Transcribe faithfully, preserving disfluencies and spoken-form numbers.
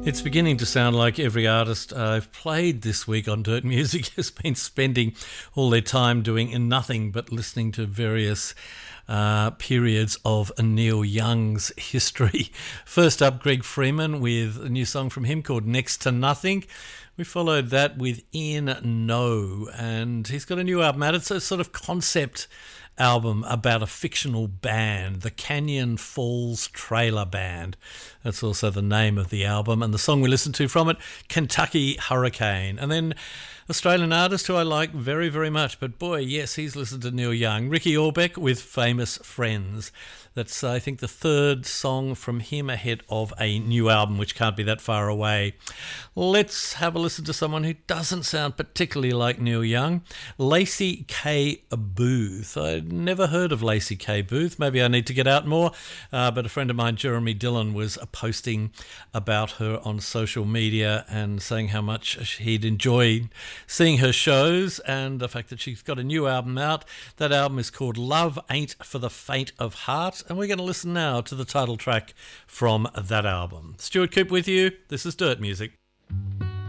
It's beginning to sound like every artist I've played this week on Dirt Music has been spending all their time doing nothing but listening to various uh, periods of Neil Young's history. First up, Greg Freeman with a new song from him called Next to Nothing. We followed that with Ian No, and he's got a new album out. It's a sort of concept album about a fictional band, the Canyon Falls Trailer Band. That's also the name of the album, and the song we listened to from it, Kentucky Hurricane. And then Australian artist who I like very, very much, but boy, yes, he's listened to Neil Young, Ricky Orbeck with Famous Friends. That's, I think, the third song from him ahead of a new album, which can't be that far away. Let's have a listen to someone who doesn't sound particularly like Neil Young, Lacey K. Booth. I'd never heard of Lacey K. Booth. Maybe I need to get out more, uh, but a friend of mine, Jeremy Dillon, was posting about her on social media and saying how much he'd enjoyed seeing her shows and the fact that she's got a new album out. That album is called Love Ain't for the Faint of Heart. And we're going to listen now to the title track from that album. Stuart Coop with you. This is Dirt Music.